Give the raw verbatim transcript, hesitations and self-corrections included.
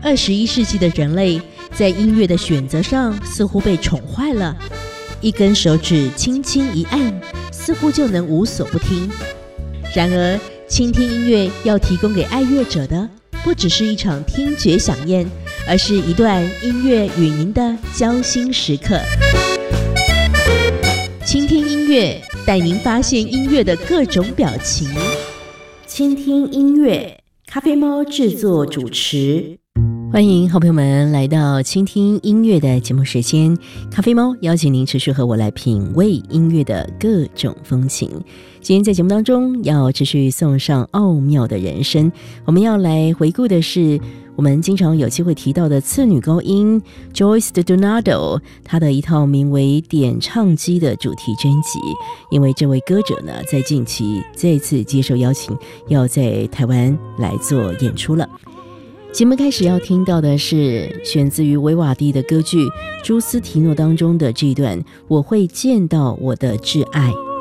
二十一世纪的人类在音乐的选择上似乎被宠坏了，一根手指轻轻一按，似乎就能无所不听。然而，倾听音乐要提供给爱乐者的，不只是一场听觉飨宴，而是一段音乐与您的交心时刻。倾听音乐，带您发现音乐的各种表情。倾听音乐，咖啡猫制作主持。欢迎好朋友们来到倾听音乐的节目时间，咖啡猫邀请您持续和我来品味音乐的各种风情。今天在节目当中要持续送上奥妙的人生，我们要来回顾的是我们经常有机会提到的次女高音 Joyce DiDonato 她的一套名为点唱机的主题专辑。因为这位歌者呢，在近期再次接受邀请，要在台湾来做演出了。节目开始要听到的是选自于维瓦蒂的歌剧《朱斯提诺》当中的这一段，我会见到我的挚爱。